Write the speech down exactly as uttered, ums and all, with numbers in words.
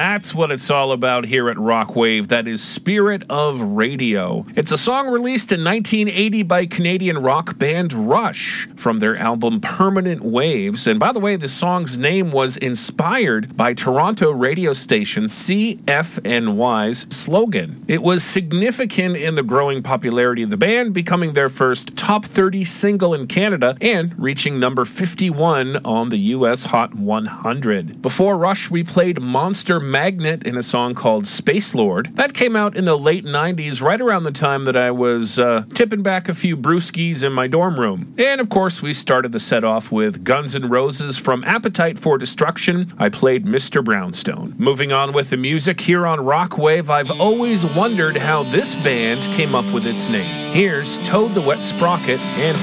that's what it's all about here at Rockwave. That is Spirit of Radio. It's a song released in nineteen eighty by Canadian rock band Rush from their album Permanent Waves. And by the way, the song's name was inspired by Toronto radio station C F N Y's slogan. It was significant in the growing popularity of the band, becoming their first top thirty single in Canada and reaching number fifty-one on the U S Hot one hundred. Before Rush, we played Monster Magnet in a song called Space Lord. That came out in the late nineties, right around the time that I was uh, tipping back a few brewskis in my dorm room. And of course, we started the set off with Guns N' Roses from Appetite for Destruction. I played Mister Brownstone. Moving on with the music here on Rockwave, I've always wondered how this band came up with its name. Here's Toad the Wet Sprocket and